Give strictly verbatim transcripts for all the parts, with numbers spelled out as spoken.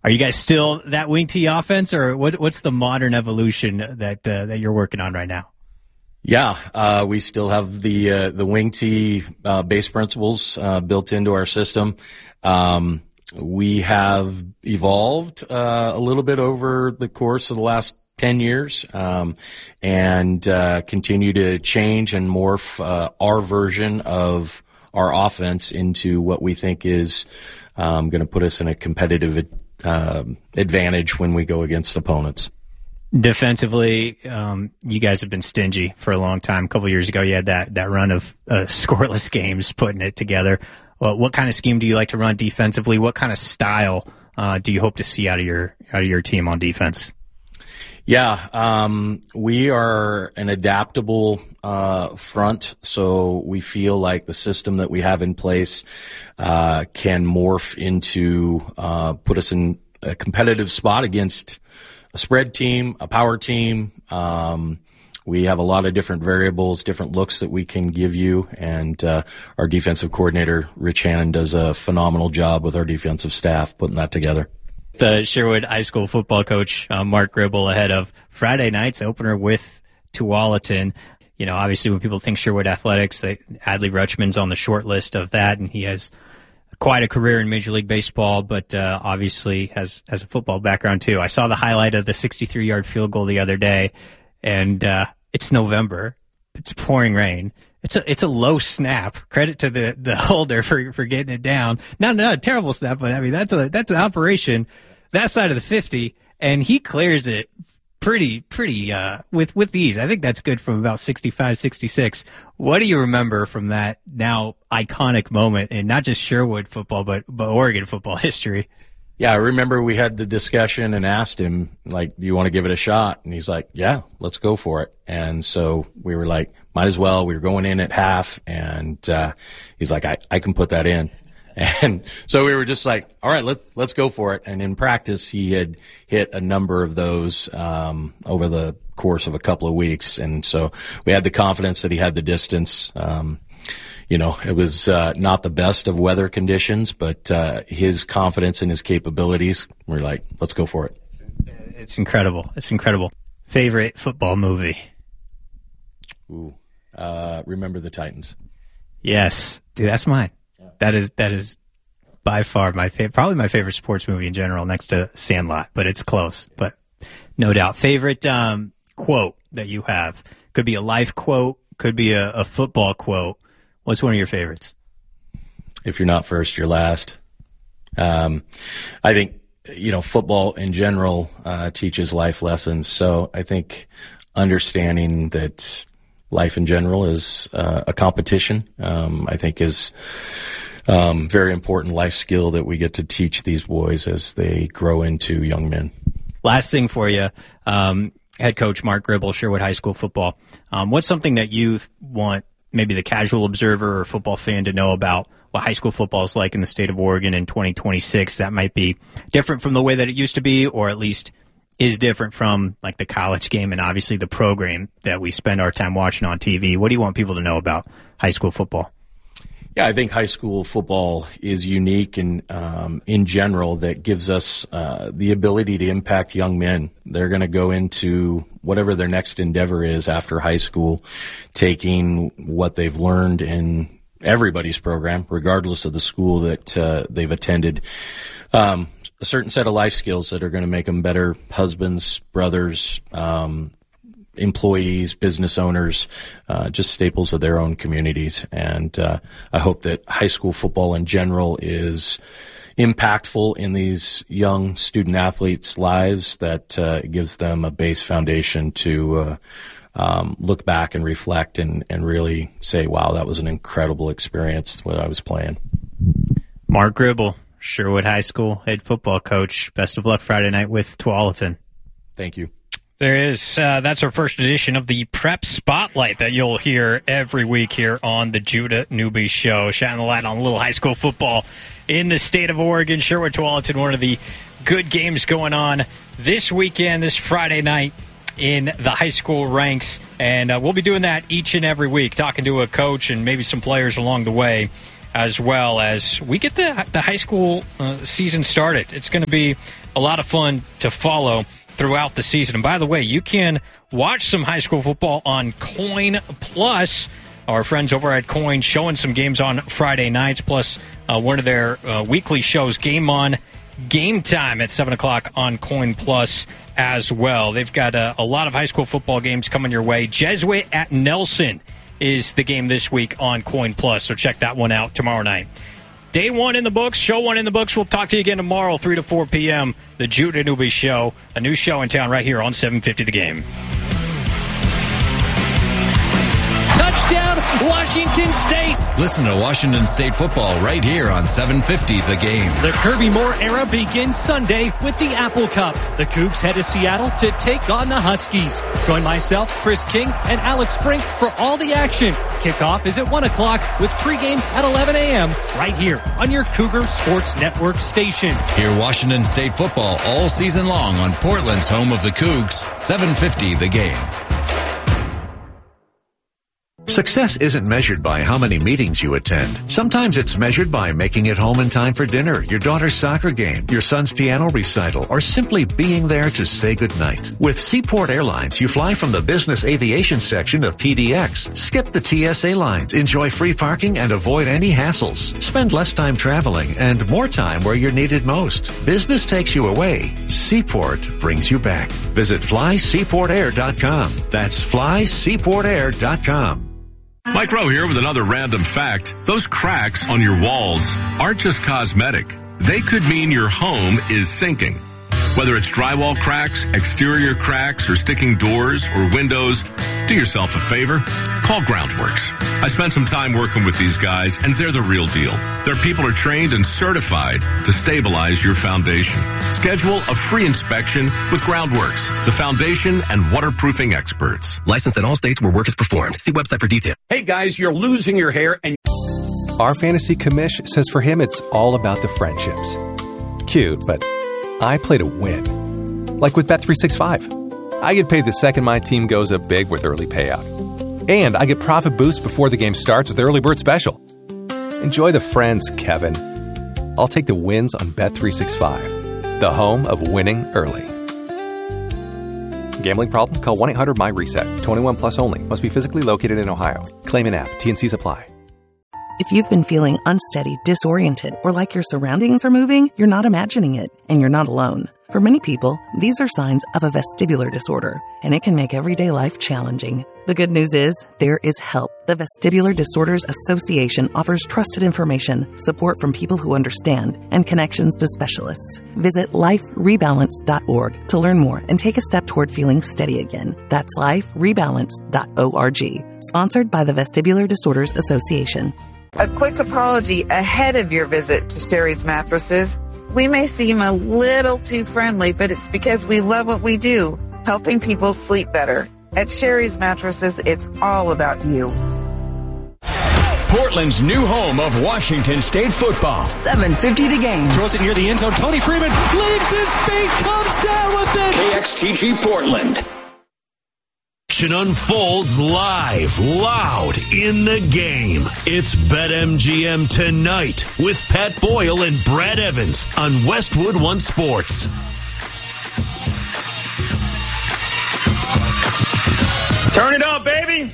Are you guys still that wing tee offense, or what, what's the modern evolution that uh, that you're working on right now? Yeah, uh, we still have the uh, the wing tee uh, base principles uh, built into our system. Um, we have evolved uh, a little bit over the course of the last ten years, um, and uh, continue to change and morph uh, our version of our offense into what we think is um, going to put us in a competitive uh, advantage when we go against opponents. Defensively, um, you guys have been stingy for a long time. A couple of years ago, you had that, that run of uh, scoreless games putting it together. Well, what kind of scheme do you like to run defensively? What kind of style uh, do you hope to see out of your out of your team on defense? Yeah, um, we are an adaptable uh, front, so we feel like the system that we have in place uh, can morph into uh, put us in a competitive spot against a spread team, a power team. Um, we have a lot of different variables, different looks that we can give you, and uh, our defensive coordinator, Rich Hannon, does a phenomenal job with our defensive staff putting that together. The Sherwood High School football coach, uh, Mark Gribble, ahead of Friday night's opener with Tualatin. You know, obviously when people think Sherwood Athletics, they, Adley Rutschman's on the short list of that, and he has quite a career in Major League Baseball, but uh, obviously has, has a football background too. I saw the highlight of the sixty-three-yard field goal the other day, and uh, it's November. It's pouring rain. It's a it's a low snap. Credit to the, the holder for, for getting it down. Not, not a terrible snap, but I mean that's a that's an operation that side of the fifty, and he clears it pretty pretty uh, with with ease. I think that's good from about sixty-five, sixty-six. What do you remember from that now iconic moment in not just Sherwood football, but but Oregon football history? Yeah, I remember we had the discussion and asked him, like, do you want to give it a shot? And he's like, yeah, let's go for it. And so we were like, might as well. We were going in at half, and uh, he's like, I, I can put that in. And so we were just like, all right, let's, let's go for it. And in practice, he had hit a number of those um, over the course of a couple of weeks. And so we had the confidence that he had the distance. Um, you know, it was uh, not the best of weather conditions, but uh, his confidence in his capabilities, we're like, let's go for it. It's incredible. It's incredible. Favorite football movie? Ooh, uh, Remember the Titans. Yes. Dude, that's mine. Yeah. That is that is by far my favorite, probably my favorite sports movie in general, next to Sandlot, but it's close. But no doubt. Favorite um, quote that you have? Could be a life quote, could be a, a football quote. What's one of your favorites? If you're not first, you're last. Um, I think, you know, football in general uh, teaches life lessons. So I think understanding that life in general is uh, a competition, um, I think is um, very important life skill that we get to teach these boys as they grow into young men. Last thing for you, um, head coach Mark Gribble, Sherwood High School football. Um, what's something that you want maybe the casual observer or football fan to know about what high school football is like in the state of Oregon in twenty twenty-six that might be different from the way that it used to be, or at least is different from like the college game and obviously the program that we spend our time watching on T V? What do you want people to know about high school football? Yeah, I think high school football is unique and um, in general that gives us uh, the ability to impact young men. They're going to go into whatever their next endeavor is after high school, taking what they've learned in everybody's program, regardless of the school that uh, they've attended, um, a certain set of life skills that are going to make them better husbands, brothers, um, employees, business owners, uh, just staples of their own communities. And uh, I hope that high school football in general is impactful in these young student athletes' lives, that uh, gives them a base foundation to uh, um, look back and reflect and, and really say, wow, that was an incredible experience when I was playing. Mark Gribble, Sherwood High School head football coach. Best of luck Friday night with Tualatin. Thank you. There is, uh, that's our first edition of the Prep Spotlight that you'll hear every week here on the Judah Newby Show, shining the light on a little high school football in the state of Oregon. Sherwood Tualatin, one of the good games going on this weekend, this Friday night in the high school ranks. And uh, we'll be doing that each and every week, talking to a coach and maybe some players along the way as well as we get the, the high school uh, season started. It's going to be a lot of fun to follow throughout the season. And by the way, you can watch some high school football on Coin Plus. Our friends over at Coin showing some games on Friday nights, plus uh, one of their uh, weekly shows, Game On Game Time, at seven o'clock on Coin Plus as well. They've got uh, a lot of high school football games coming your way. Jesuit at Nelson is the game this week on Coin Plus, so check that one out tomorrow night. Day one in the books, show one in the books. We'll talk to you again tomorrow, three to four p.m., the Jude Anubi Show, a new show in town right here on seven fifty The Game. Touchdown, Washington State. Listen to Washington State football right here on seven fifty The Game. The Kirby Moore era begins Sunday with the Apple Cup. The Cougs head to Seattle to take on the Huskies. Join myself, Chris King, and Alex Brink for all the action. Kickoff is at one o'clock with pregame at eleven a.m. right here on your Cougar Sports Network station. Hear Washington State football all season long on Portland's home of the Cougs, seven fifty The Game. Success isn't measured by how many meetings you attend. Sometimes it's measured by making it home in time for dinner, your daughter's soccer game, your son's piano recital, or simply being there to say goodnight. With Seaport Airlines, you fly from the business aviation section of P D X. Skip the T S A lines, enjoy free parking, and avoid any hassles. Spend less time traveling and more time where you're needed most. Business takes you away. Seaport brings you back. Visit fly seaport air dot com. That's fly seaport air dot com. Mike Rowe here with another random fact. Those cracks on your walls aren't just cosmetic. They could mean your home is sinking. Whether it's drywall cracks, exterior cracks, or sticking doors or windows, do yourself a favor. Call Groundworks. I spent some time working with these guys, and they're the real deal. Their people are trained and certified to stabilize your foundation. Schedule a free inspection with Groundworks, the foundation and waterproofing experts. Licensed in all states where work is performed. See website for details. Hey guys, you're losing your hair and... Our fantasy commish says for him it's all about the friendships. Cute, but I play to win. Like with Bet three sixty-five. I get paid the second my team goes up big with early payout. And I get profit boost before the game starts with Early Bird Special. Enjoy the friends, Kevin. I'll take the wins on Bet three sixty-five, the home of winning early. Gambling problem? Call one eight hundred my reset. twenty-one plus only. Must be physically located in Ohio. Claim in app. T and C's apply. If you've been feeling unsteady, disoriented, or like your surroundings are moving, you're not imagining it, and you're not alone. For many people, these are signs of a vestibular disorder, and it can make everyday life challenging. The good news is, there is help. The Vestibular Disorders Association offers trusted information, support from people who understand, and connections to specialists. Visit life rebalance dot org to learn more and take a step toward feeling steady again. That's life rebalance dot org. Sponsored by the Vestibular Disorders Association. A quick apology ahead of your visit to Sherry's Mattresses. We may seem a little too friendly, but it's because we love what we do, helping people sleep better. At Sherry's Mattresses, it's all about you. Portland's new home of Washington State football. seven fifty The Game. Throws it near the end zone. Tony Freeman leaves his feet, comes down with it. K X T G Portland. Action unfolds live, loud, in the game. It's BetMGM Tonight with Pat Boyle and Brad Evans on Westwood One Sports. Turn it up, baby.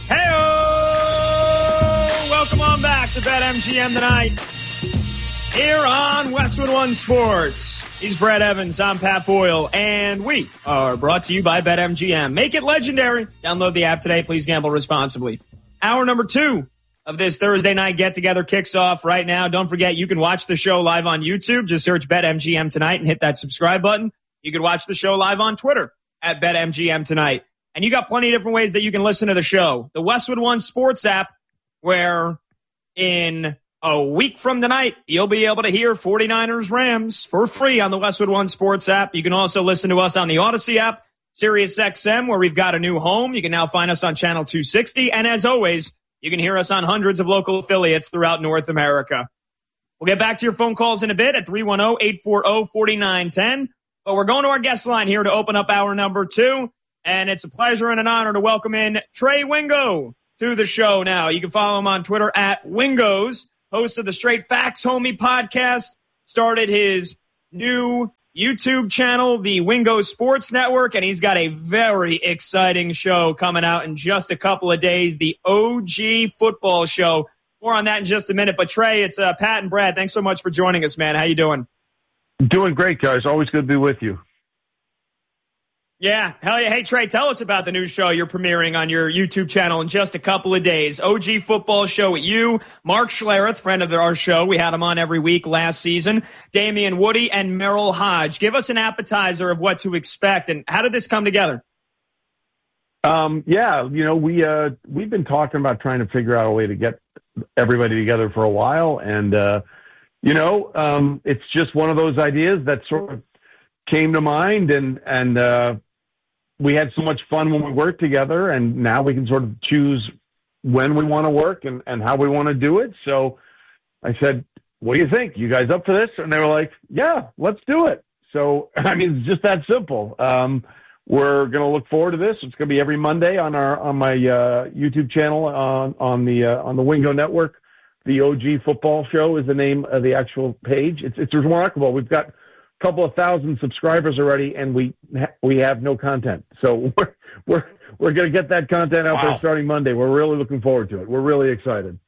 Hey-oh! Welcome on back to BetMGM Tonight here on Westwood One Sports. He's Brad Evans, I'm Pat Boyle, and we are brought to you by BetMGM. Make it legendary. Download the app today. Please gamble responsibly. Hour number two of this Thursday night get-together kicks off right now. Don't forget, you can watch the show live on YouTube. Just search BetMGM Tonight and hit that subscribe button. You can watch the show live on Twitter at BetMGM Tonight. And you got plenty of different ways that you can listen to the show. The Westwood One Sports app, where in a week from tonight, you'll be able to hear 49ers Rams for free on the Westwood One Sports app. You can also listen to us on the Odyssey app, Sirius X M, where we've got a new home. You can now find us on Channel two sixty. And as always, you can hear us on hundreds of local affiliates throughout North America. We'll get back to your phone calls in a bit at three one zero, eight four zero, four nine one zero. But we're going to our guest line here to open up hour number two. And it's a pleasure and an honor to welcome in Trey Wingo to the show now. You can follow him on Twitter at Wingos. host of the Straight Facts Homie podcast, started his new YouTube channel, the Wingo Sports Network, and he's got a very exciting show coming out in just a couple of days, the O G Football Show. More on that in just a minute. But Trey, it's uh, Pat and Brad. Thanks so much for joining us, man. How you doing? Doing great, guys. Always good to be with you. Yeah. Hell yeah. Hey, Trey, tell us about the new show you're premiering on your YouTube channel in just a couple of days. O G Football Show with you, Mark Schlereth, friend of our show. We had him on every week last season. Damian Woody and Merrill Hodge. Give us an appetizer of what to expect, and how did this come together? Um, yeah, you know, we, uh, we've been talking about trying to figure out a way to get everybody together for a while, and, uh, you know, um, it's just one of those ideas that sort of came to mind, and, and, uh, we had so much fun when we worked together, and now we can sort of choose when we want to work and, and how we want to do it. So I said, what do you think? You guys up for this? And they were like, yeah, let's do it. So, I mean, it's just that simple. Um, we're going to look forward to this. It's going to be every Monday on our, on my uh, YouTube channel on, on the, uh, on the Wingo Network. The O G Football Show is the name of the actual page. It's, it's remarkable. We've got couple of thousand subscribers already, and we ha- we have no content. So we're we're we're going to get that content out wow. there starting Monday. We're really looking forward to it. We're really excited.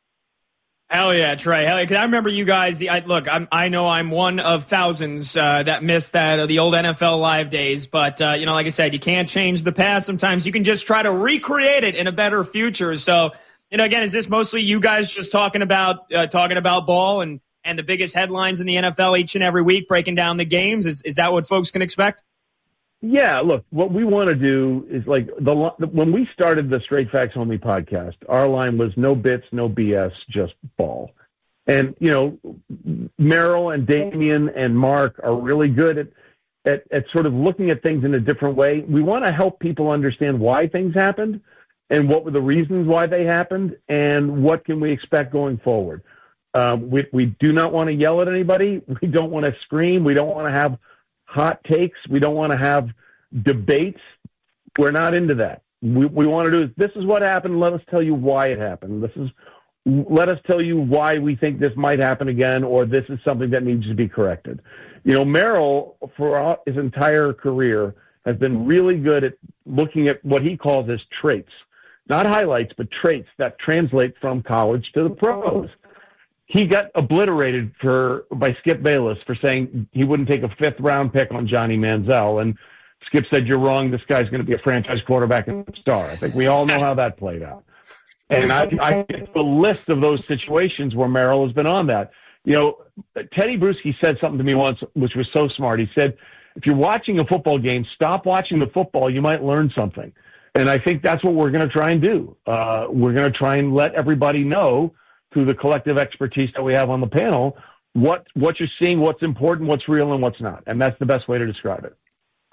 Hell yeah, Trey. Hell yeah, because I remember you guys. The I, look, I'm, I know I'm one of thousands uh, that missed that uh, the old N F L Live days. But uh, you know, like I said, you can't change the past. Sometimes you can just try to recreate it in a better future. So you know, again, is this mostly you guys just talking about uh, talking about ball and? and the biggest headlines in the N F L each and every week, breaking down the games? Is is that what folks can expect? Yeah, look, what we want to do is like the when we started the Straight Facts Homie podcast, our line was no bits, no B S, just ball. And, you know, Merrill and Damian and Mark are really good at, at, at sort of looking at things in a different way. We want to help people understand why things happened and what were the reasons why they happened and what can we expect going forward. Um, we, we do not want to yell at anybody. We don't want to scream. We don't want to have hot takes. We don't want to have debates. We're not into that. We, we want to do is this is what happened. Let us tell you why it happened. This is, let us tell you why we think this might happen again, or this is something that needs to be corrected. You know, Merrill, for his entire career, has been really good at looking at what he calls as traits, not highlights, but traits that translate from college to the pros. He got obliterated for by Skip Bayless for saying he wouldn't take a fifth round pick on Johnny Manziel. And Skip said, you're wrong. This guy's going to be a franchise quarterback and star. I think we all know how that played out. And I, I get a list of those situations where Merrill has been on that. You know, Teddy Bruschi said something to me once, which was so smart. He said, if you're watching a football game, stop watching the football. You might learn something. And I think that's what we're going to try and do. Uh, we're going to try and let everybody know through the collective expertise that we have on the panel, what what you're seeing, what's important, what's real, and what's not. And that's the best way to describe it.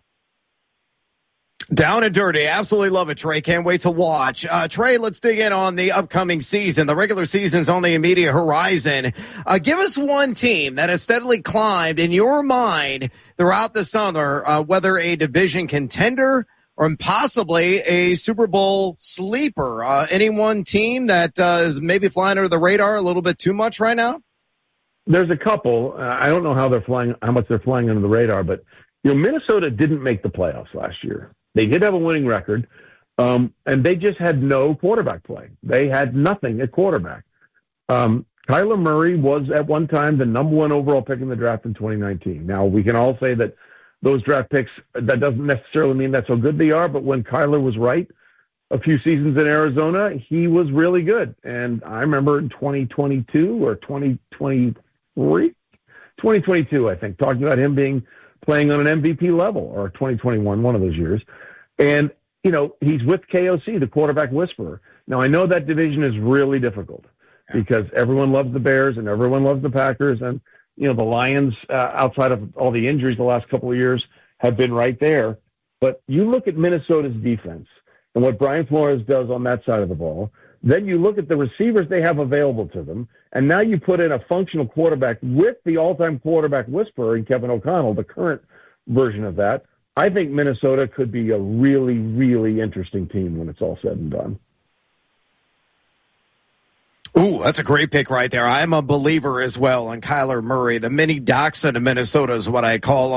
Down and dirty. Absolutely love it, Trey. Can't wait to watch. Uh, Trey, let's dig in on the upcoming season. The regular season's on the immediate horizon. Uh, give us one team that has steadily climbed in your mind throughout the summer, uh, whether a division contender or possibly a Super Bowl sleeper. Uh, any one team that uh, is maybe flying under the radar a little bit too much right now? There's a couple. Uh, I don't know how they're flying, how much they're flying under the radar, but you know, Minnesota didn't make the playoffs last year. They did have a winning record, um, and they just had no quarterback play. They had nothing at quarterback. Um, Kyler Murray was at one time the number one overall pick in the draft in twenty nineteen. Now, we can all say that those draft picks, that doesn't necessarily mean that's how good they are, but when Kyler was right a few seasons in Arizona, he was really good. And I remember in twenty twenty-two or twenty twenty-three, twenty twenty-two, I think, talking about him being playing on an M V P level, or twenty twenty-one, one of those years. And, you know, he's with K O C, the quarterback whisperer. Now, I know that division is really difficult because everyone loves the Bears and everyone loves the Packers, and you know, the Lions, uh, outside of all the injuries the last couple of years, have been right there. But you look at Minnesota's defense and what Brian Flores does on that side of the ball. Then you look at the receivers they have available to them. And now you put in a functional quarterback with the all-time quarterback whisperer in Kevin O'Connell, the current version of that. I think Minnesota could be a really, really interesting team when it's all said and done. Ooh, that's a great pick right there. I'm a believer as well on Kyler Murray. The mini dachshund of Minnesota is what I call